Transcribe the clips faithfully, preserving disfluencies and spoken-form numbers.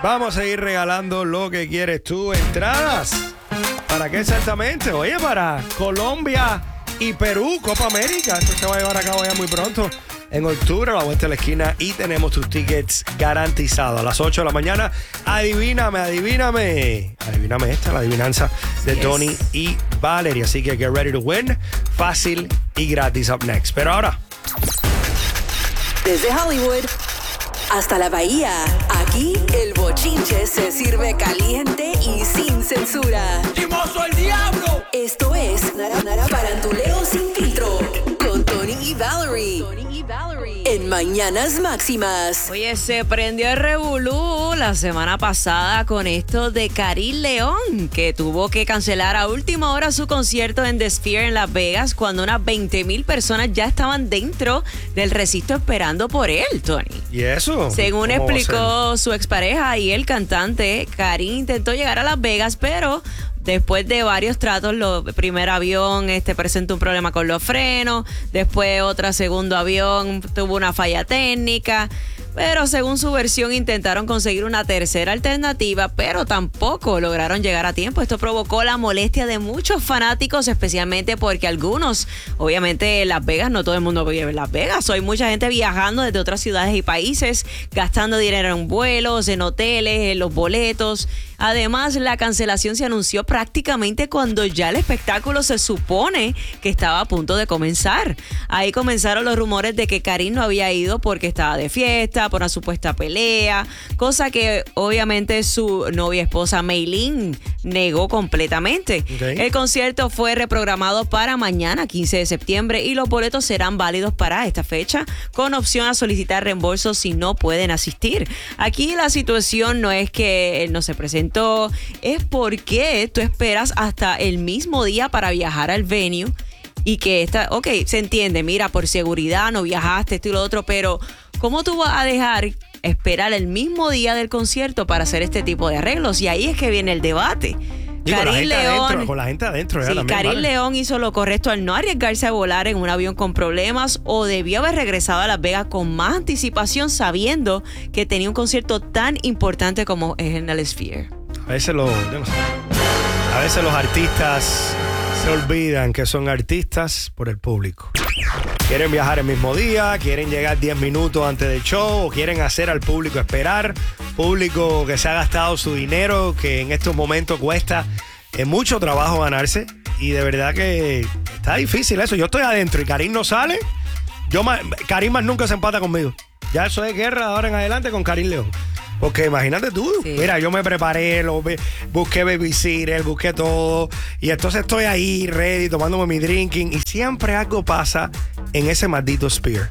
Vamos a seguir regalando lo que quieres tú. Entradas. ¿Para qué exactamente? Oye, para Colombia y Perú, Copa América. Esto se va a llevar a cabo ya muy pronto. En octubre, a la vuelta de la esquina. Y tenemos tus tickets garantizados. A las ocho de la mañana. Adivíname, adivíname. Adivíname esta, la adivinanza de Yes. Tony y Valerie. Así que get ready to win. Fácil y gratis up next. Pero ahora... Desde Hollywood hasta la Bahía, aquí el bochinche se sirve caliente y sin censura. ¡Chimoso el diablo! Esto es Nara Nara Faranduleo Sin Filtro con Tony y Valerie. Tony y Valerie. En Mañanas Máximas. Oye, se prendió el revolú la semana pasada con esto de Karim León, que tuvo que cancelar a última hora su concierto en The Sphere en Las Vegas cuando unas veinte mil personas ya estaban dentro del recinto esperando por él, Tony. ¿Y eso? Según ¿Cómo va a explicó su expareja y el cantante, Karim intentó llegar a Las Vegas, pero después de varios tratos, lo, el primer avión este, presentó un problema con los frenos, después otro segundo avión tuvo una falla técnica, pero según su versión intentaron conseguir una tercera alternativa, pero tampoco lograron llegar a tiempo. Esto provocó la molestia de muchos fanáticos, especialmente porque algunos, obviamente Las Vegas, no todo el mundo vive en Las Vegas, hay mucha gente viajando desde otras ciudades y países, gastando dinero en vuelos, en hoteles, en los boletos. Además, la cancelación se anunció prácticamente cuando ya el espectáculo se supone que estaba a punto de comenzar. Ahí comenzaron los rumores de que Karim no había ido porque estaba de fiesta, por una supuesta pelea, cosa que obviamente su novia esposa Maylin negó completamente. Okay. El concierto fue reprogramado para mañana, quince de septiembre, y los boletos serán válidos para esta fecha, con opción a solicitar reembolso si no pueden asistir. Aquí la situación no es que él no se presentó, es porque tú esperas hasta el mismo día para viajar al venue y que esta, ok, se entiende, mira, por seguridad no viajaste, esto y lo otro, pero ¿cómo tú vas a dejar esperar el mismo día del concierto para hacer este tipo de arreglos? Y ahí es que viene el debate. Y con la Karim gente León, adentro, con la gente adentro. ya sí, también, Karim vale. León hizo lo correcto al no arriesgarse a volar en un avión con problemas, o debió haber regresado a Las Vegas con más anticipación sabiendo que tenía un concierto tan importante como es en el Sphere. A veces, lo, yo no sé. A veces los artistas se olvidan que son artistas por el público. Quieren viajar el mismo día, quieren llegar diez minutos antes del show, o quieren hacer al público esperar. Público que se ha gastado su dinero, que en estos momentos cuesta eh, mucho trabajo ganarse. Y de verdad que está difícil eso. Yo estoy adentro y Karim no sale. Yo más, Karim más nunca se empata conmigo. Ya eso es guerra de ahora en adelante con Karim León. Porque imagínate tú, Sí. mira, yo me preparé, lo, busqué babysitter, busqué todo, y entonces estoy ahí ready, tomándome mi drinking, y siempre algo pasa en ese maldito Sphere.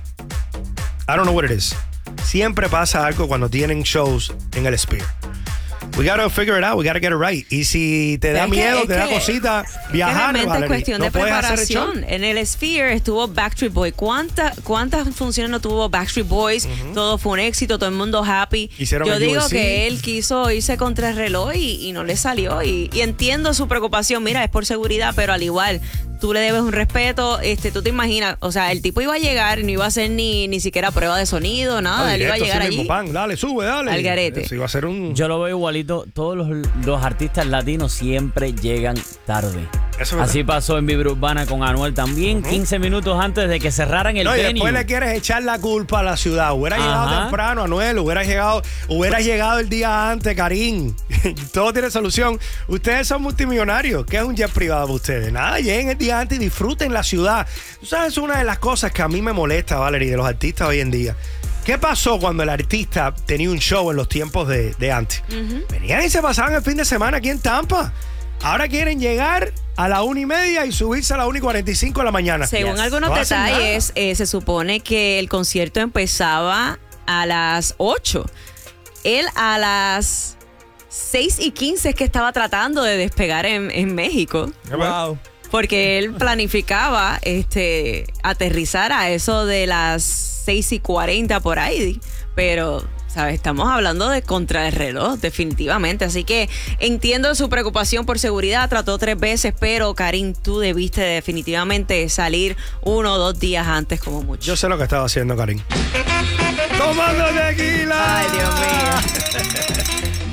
I don't know what it is. Siempre pasa algo cuando tienen shows en el Sphere. We gotta figure it out, we gotta get it right. Y si te da Es que- miedo, es te da que- cosita viajar, Realmente Valerie, es cuestión no de puedes hacer el show. preparación. En el Sphere estuvo Backstreet Boy. ¿Cuánta, ¿Cuántas funciones no tuvo Backstreet Boys? Uh-huh. Todo fue un éxito, todo el mundo happy. Hicieron Yo el digo U S C. que él quiso irse contra el reloj y, y no le salió. Y, y entiendo su preocupación. Mira, es por seguridad, pero al igual, tú le debes un respeto. Este, tú te imaginas, o sea, el tipo iba a llegar y no iba a hacer ni, ni siquiera prueba de sonido, nada. Ah, él iba a directo, llegar así allí. mismo, pan, dale, sube, dale. Al garete. Eso iba a ser un... Yo lo veo igualito. Todos los, los artistas latinos siempre llegan tarde. Eso es Así verdad. pasó en Vibra Urbana con Anuel también, Uh-huh. quince minutos antes de que cerraran el No, y venue. después le quieres echar la culpa a la ciudad. Hubiera Ajá. llegado temprano, Anuel, hubiera llegado, hubiera llegado el día antes, Karim. Todo tiene solución. Ustedes son multimillonarios. ¿Qué es un jet privado para ustedes? Nada, lleguen el día antes y disfruten la ciudad. Tú sabes, una de las cosas que a mí me molesta, Valerie, de los artistas hoy en día. ¿Qué pasó cuando el artista tenía un show en los tiempos de, de antes? Uh-huh. Venían y se pasaban el fin de semana aquí en Tampa. Ahora quieren llegar a la una y media y subirse a la una y cuarenta y cinco de la mañana. Según Yes. algunos No hacen detalles, eh, se supone que el concierto empezaba a las ocho. Él a las seis y quince es que estaba tratando de despegar en, en México. nada. Wow. Porque él planificaba este, aterrizar a eso de las seis y cuarenta por ahí. Pero, ¿sabes? Estamos hablando de contra el reloj, definitivamente. Así que entiendo su preocupación por seguridad. Trató tres veces, pero Karim, tú debiste definitivamente salir uno o dos días antes como mucho. Yo sé lo que estaba haciendo, Karim. ¡Tomando tequila! Ay, Dios mío.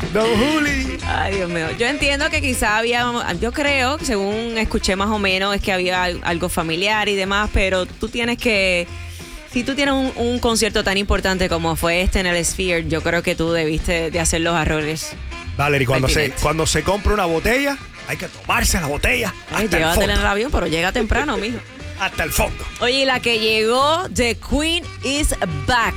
Don Juli. Ay, Dios mío. Yo entiendo que quizá había, yo creo, según escuché más o menos, es que había algo familiar y demás, pero tú tienes que, si tú tienes un, un concierto tan importante como fue este en el Sphere, yo creo que tú debiste de hacer los errores. Valerie, cuando se, pertinentes. cuando se compra una botella, hay que tomarse la botella Ay, hasta el llévatela en el fondo. avión, pero llega temprano, mijo. Hasta el fondo. Oye, y la que llegó, The Queen is Back.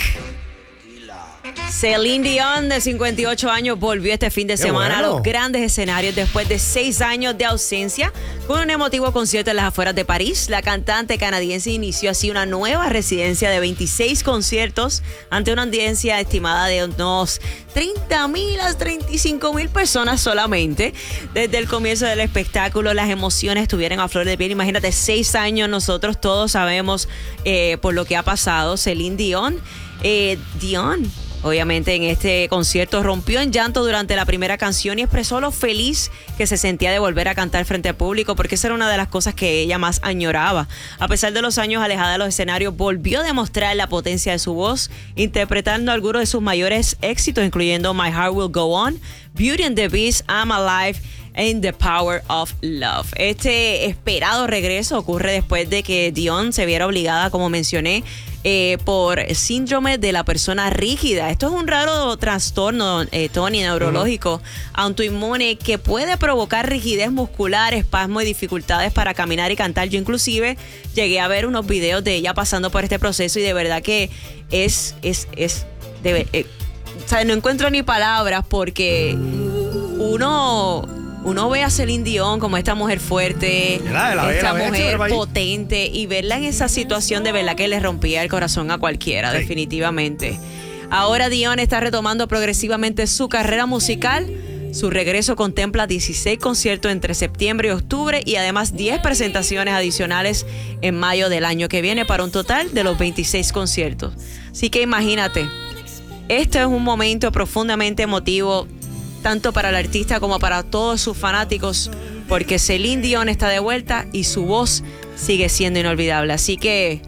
Celine Dion, de cincuenta y ocho años, volvió este fin de Qué semana bueno. a los grandes escenarios después de seis años de ausencia. Con un emotivo concierto en las afueras de París, la cantante canadiense inició así una nueva residencia de veintiséis conciertos ante una audiencia estimada de unos treinta mil a treinta y cinco mil personas solamente. Desde el comienzo del espectáculo, las emociones estuvieron a flor de piel. Imagínate, seis años, nosotros todos sabemos eh, por lo que ha pasado. Celine Dion, eh, Dion, obviamente en este concierto rompió en llanto durante la primera canción y expresó lo feliz que se sentía de volver a cantar frente al público, porque esa era una de las cosas que ella más añoraba. A pesar de los años alejada de los escenarios, volvió a demostrar la potencia de su voz, interpretando algunos de sus mayores éxitos, incluyendo My Heart Will Go On, Beauty and the Beast, I'm Alive, and The Power of Love. Este esperado regreso ocurre después de que Dion se viera obligada, como mencioné, eh, por síndrome de la persona rígida. Esto es un raro trastorno, eh, Tony, neurológico, uh-huh. autoinmune, que puede provocar rigidez muscular, espasmo y dificultades para caminar y cantar. Yo inclusive llegué a ver unos videos de ella pasando por este proceso y de verdad que es, es, es, de, eh, o sea, no encuentro ni palabras porque uno... Uno ve a Celine Dion como esta mujer fuerte, La, la, esta la, la, mujer la, potente, y verla en esa situación de verdad que le rompía el corazón a cualquiera, sí. definitivamente. Ahora Dion está retomando progresivamente su carrera musical. Su regreso contempla dieciséis conciertos entre septiembre y octubre y además diez presentaciones adicionales en mayo del año que viene para un total de los veintiséis conciertos. Así que imagínate, este es un momento profundamente emotivo tanto para el artista como para todos sus fanáticos, porque Celine Dion está de vuelta y su voz sigue siendo inolvidable. Así que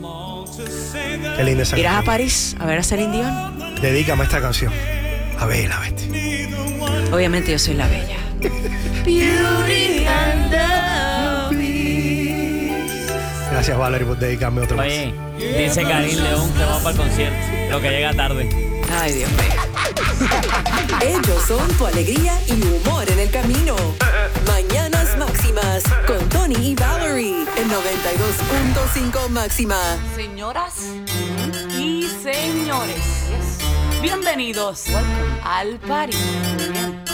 Qué linda esa irás a canción. París a ver a Celine Dion. Dedícame esta canción. A ver, la bestia. Obviamente yo soy la bella. Beauty and the Beast. Gracias, Valerie, por dedicarme otro más. Oye, dice Karim León que va para el concierto, lo que llega tarde. Ay, Dios mío. Ellos son tu alegría y humor en el camino. Mañanas Máximas con Tony y Valerie en noventa y dos punto cinco Máxima. Señoras y señores, bienvenidos al party. Muy bien.